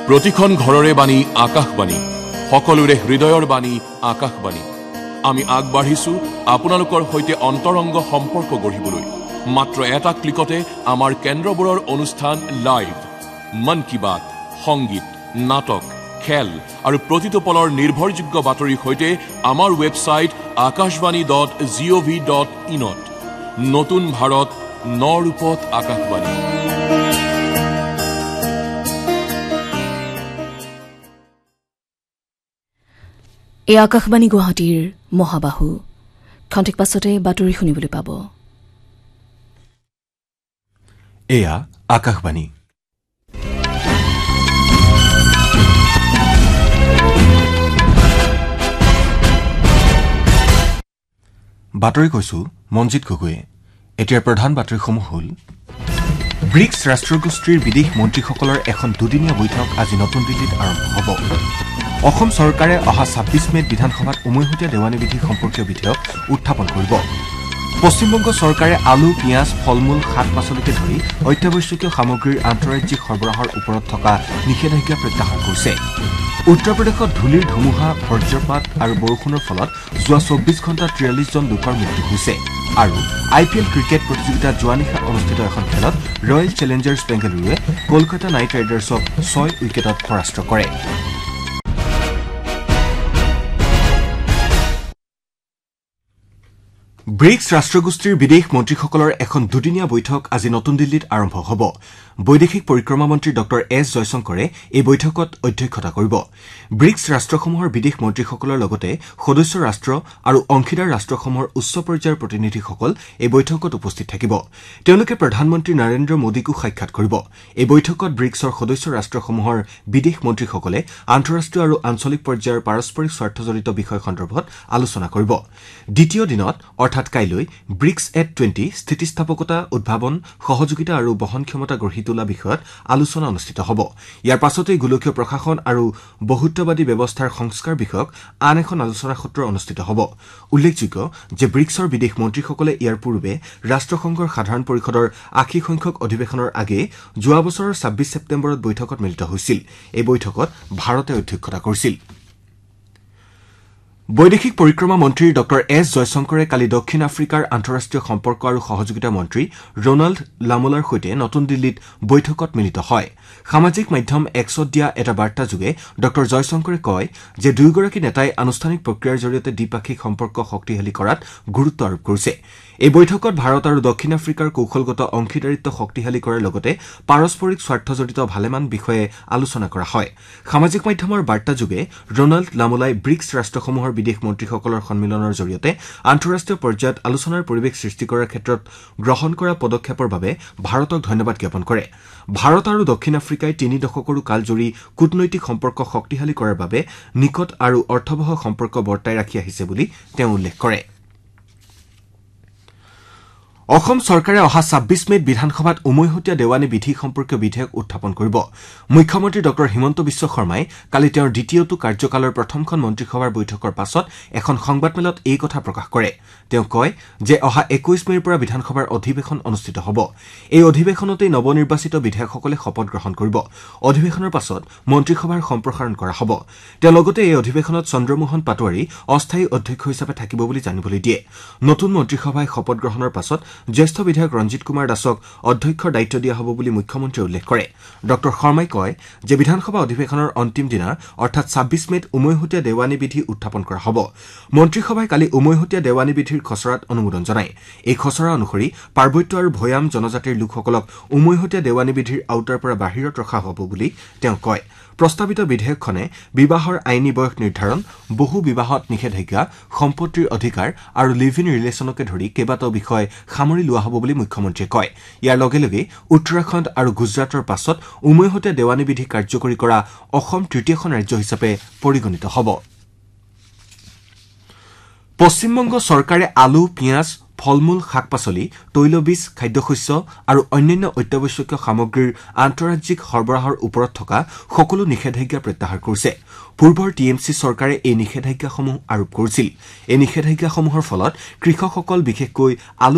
প্ৰতিখন ঘৰৰে বাণী আকাশবাণী, সকলোৰে হৃদয়ৰ বাণী আকাশবাণী। আমি আগবাঢ়িছো আপোনালোকৰ সৈতে অন্তৰংগ সম্পৰ্ক গঢ়িবলৈ। মাত্ৰ এটা ক্লিকতে আমাৰ কেন্দ্ৰবোৰৰ অনুষ্ঠান লাইভ, মন কি বাত, সংগীত, নাটক, খেল আৰু প্ৰতিটো পলৰ নিৰ্ভৰযোগ্য বাতৰিৰ সৈতে আমাৰ ৱেবছাইট akashvani.gov.in ত নতুন ভাৰত, নৰূপত আকাশবাণী। এই আকাশবাণী গুৱাহাটীৰ মহাবাহু। খন্তেক পাছতে বাতৰি শুনিবলৈ পাব। এয়া আকাশবাণী। বাতৰি কৈছো মঞ্জিত গগৈয়ে। এতিয়াৰ প্ৰধান বাতৰিসমূহ হ'ল: ব্ৰিক্স ৰাষ্ট্ৰগোষ্ঠীৰ বিদেশ মন্ত্ৰীসকলৰ এখন দুদিনীয়া বৈঠক আজি নতুন দিল্লীত আৰম্ভ হ'ব। অসম চৰকাৰে অহা ২৬ মেত বিধানসভাত উমৈহতীয়া দেৱানী বিধি সম্পৰ্কীয় বিধেয়ক উত্থাপন কৰিব। পশ্চিমবংগ চৰকাৰে আলু, পিঁয়াজ, ফল-মূল, শাক-পাচলিকে ধৰি অত্যাৱশ্যকীয় সামগ্ৰীৰ আন্তঃৰাজ্যিক সৰবৰাহৰ ওপৰত থকা নিষেধাজ্ঞা প্ৰত্যাহাৰ কৰিছে। উত্তৰ প্ৰদেশত ধূলিৰ ধুমুহা, বজ্ৰপাত আৰু বৰষুণৰ ফলত যোৱা ২৪ ঘণ্টাত ৪৩ জন লোকৰ মৃত্যু হৈছে। আৰু IPL ক্ৰিকেট প্ৰতিযোগিতাত যোৱা নিশা অনুষ্ঠিত এখন খেলত ৰয়েল চেলেঞ্জাৰ্ছ বেংগালুৰুৱে কলকাতা নাইট ৰাইডাৰ্ছক ৬ উইকেটত পৰাস্ত কৰে। ব্ৰিক্স ৰাষ্ট্ৰগোষ্ঠীৰ বিদেশ মন্ত্ৰীসকলৰ এখন দুদিনীয়া বৈঠক আজি নতুন দিল্লীত আৰম্ভ হ'ব। বৈদেশিক পৰিক্ৰমা মন্ত্ৰী ড এছ জয়শংকৰে এই বৈঠকত অধ্যক্ষতা কৰিব। ব্ৰিক্স ৰাষ্ট্ৰসমূহৰ বিদেশ মন্ত্ৰীসকলৰ লগতে সদস্য ৰাষ্ট্ৰ আৰু অংশীদাৰ ৰাষ্ট্ৰসমূহৰ উচ্চ পৰ্যায়ৰ প্ৰতিনিধিসকল এই বৈঠকত উপস্থিত থাকিব। তেওঁলোকে প্ৰধানমন্ত্ৰী নৰেন্দ্ৰ মোদীকো সাক্ষাৎ কৰিব। এই বৈঠকত ব্ৰিক্সৰ সদস্য ৰাষ্ট্ৰসমূহৰ বিদেশ মন্ত্ৰীসকলে আন্তঃৰাষ্ট্ৰীয় আৰু আঞ্চলিক পৰ্যায়ৰ পাৰস্পৰিক স্বাৰ্থজড়িত বিষয় সন্দৰ্ভত আলোচনা কৰিব। দ্বিতীয় দিনত অৰ্থাৎ কাইলৈ ব্ৰিক্স এট 20 স্থিতিস্থাপকতা, উদ্ভাৱন, সহযোগিতা আৰু বহন ক্ষমতা গঢ়ি তোলা বিষয়ত আলোচনা অনুষ্ঠিত হ'ব। ইয়াৰ পাছতেই গোলকীয় প্ৰশাসন আৰু বহুত্ববাদী ব্যৱস্থাৰ সংস্কাৰ বিষয়ক আন এখন আলোচনা সত্ৰ অনুষ্ঠিত হ'ব। উল্লেখযোগ্য যে ব্ৰিক্সৰ বিদেশ মন্ত্ৰীসকলে ইয়াৰ পূৰ্বে ৰাষ্ট্ৰসংঘৰ সাধাৰণ পৰিষদৰ ৮০ সংখ্যক অধিৱেশনৰ আগেয়ে যোৱা বছৰৰ ২৬ ছেপ্টেম্বৰত বৈঠকত মিলিত হৈছিল। এই বৈঠকত ভাৰতে অধ্যক্ষতা কৰিছিল। বৈদেশিক পৰিক্ৰমা মন্ত্ৰী ড এছ জয়শংকৰে কালি দক্ষিণ আফ্ৰিকাৰ আন্তঃৰাষ্ট্ৰীয় সম্পৰ্ক আৰু সহযোগিতা মন্ত্ৰী ৰনাল্ড লামোলাৰ সৈতে নতুন দিল্লীত বৈঠকত মিলিত হয়। সামাজিক মাধ্যম এক্সত দিয়া এটা বাৰ্তাযোগে ড জয়শংকৰে কয় যে দুয়োগৰাকী নেতাই আনুষ্ঠানিক প্ৰক্ৰিয়াৰ জৰিয়তে দ্বিপাক্ষিক সম্পৰ্ক শক্তিশালী কৰাত গুৰুত্ব আৰোপ কৰিছে। এই বৈঠকত ভাৰত আৰু দক্ষিণ আফ্ৰিকাৰ কৌশলগত অংশীদাৰিত্ব শক্তিশালী কৰাৰ লগতে পাৰস্পৰিক স্বাৰ্থজড়িত ভালেমান বিষয়ে আলোচনা কৰা হয়। সামাজিক মাধ্যমৰ বাৰ্তাযোগে ৰনাল্ড লামোলাই ব্ৰিক্স ৰাষ্ট্ৰসমূহৰ বিদেশ মন্ত্ৰীসকলৰ সন্মিলনৰ জৰিয়তে আন্তঃৰাষ্ট্ৰীয় পৰ্যায়ত আলোচনাৰ পৰিৱেশ সৃষ্টি কৰাৰ ক্ষেত্ৰত গ্ৰহণ কৰা পদক্ষেপৰ বাবে ভাৰতক ধন্যবাদ জ্ঞাপন কৰে। ভাৰত আৰু দক্ষিণ আফ্ৰিকাই ৩ দশকৰো কালজুৰি কূটনৈতিক সম্পৰ্ক শক্তিশালী কৰাৰ বাবে নিকট আৰু অৰ্থবহ সম্পৰ্ক বৰ্তাই ৰাখি আহিছে বুলি তেওঁ উল্লেখ কৰে। অসম চৰকাৰে অহা ২৬ মেত বিধানসভাত উমৈহতীয়া দেৱানী বিধি সম্পৰ্কীয় বিধেয়ক উত্থাপন কৰিব। মুখ্যমন্ত্ৰী ড হিমন্ত বিশ্ব শৰ্মাই কালি তেওঁৰ দ্বিতীয়টো কাৰ্যকালৰ প্ৰথমখন মন্ত্ৰীসভাৰ বৈঠকৰ পাছত এখন সংবাদমেলত এই কথা প্ৰকাশ কৰে। তেওঁ কয় যে অহা ২১ মেৰ পৰা বিধানসভাৰ অধিৱেশন অনুষ্ঠিত হ'ব। এই অধিৱেশনতেই নৱনিৰ্বাচিত বিধায়কসকলে শপত গ্ৰহণ কৰিব। অধিৱেশনৰ পাছত মন্ত্ৰীসভাৰ সম্প্ৰসাৰণ কৰা হ'ব। তেওঁ লগতে এই অধিৱেশনত চন্দ্ৰমোহন পাটোৱাৰী অস্থায়ী অধ্যক্ষ হিচাপে থাকিব বুলি জানিবলৈ দিয়ে। নতুন মন্ত্ৰীসভাই শপত গ্ৰহণৰ পাছত জ্যেষ্ঠ বিধায়ক ৰঞ্জিত কুমাৰ দাসক অধ্যক্ষৰ দায়িত্ব দিয়া হ'ব বুলি মুখ্যমন্ত্ৰীয়ে উল্লেখ কৰে। ড শৰ্মাই কয় যে বিধানসভা অধিৱেশনৰ অন্তিম দিনা অৰ্থাৎ ২৬ মেত উমৈহতীয়া দেৱানী বিধি উত্থাপন কৰা হ'ব। মন্ত্ৰীসভাই কালি উমৈহতীয়া দেৱানী বিধিৰ খচৰাত অনুমোদন জনায়। এই খচৰা অনুসৰি পাৰ্বত্য আৰু ভৈয়াম জনজাতিৰ লোকসকলক উমৈহতীয়া দেৱানী বিধিৰ আওতাৰ পৰা বাহিৰত ৰখা হ'ব বুলি তেওঁ কয়। প্ৰস্তাৱিত বিধেয়কখনে বিবাহৰ আইনী বয়স নিৰ্ধাৰণ, বহু বিবাহত নিষেধাজ্ঞা, সম্পত্তিৰ অধিকাৰ আৰু লিভ ইন ৰিলেশ্যনকে ধৰি কেইবাটাও বিষয় সামৰি লোৱা হ'ব বুলি মুখ্যমন্ত্ৰীয়ে কয়। ইয়াৰ লগে লগে উত্তৰাখণ্ড আৰু গুজৰাটৰ পাছত উমৈহতীয়া দেৱানী বিধি কাৰ্যকৰী কৰা অসম তৃতীয়খন ৰাজ্য হিচাপে পৰিগণিত হ'ব। পশ্চিমবংগ চৰকাৰে আলু, পিঁয়াজ, ফল-মূল, শাক-পাচলি, তৈলবীজ, খাদ্যশস্য আৰু অন্যান্য অত্যাৱশ্যকীয় সামগ্ৰীৰ আন্তঃৰাজ্যিক সৰবৰাহৰ ওপৰত থকা সকলো নিষেধাজ্ঞা প্ৰত্যাহাৰ কৰিছে। পূৰ্বৰ TMC চৰকাৰে এই নিষেধাজ্ঞাসমূহ আৰোপ কৰিছিল। এই নিষেধাজ্ঞাসমূহৰ ফলত কৃষকসকল বিশেষকৈ আলু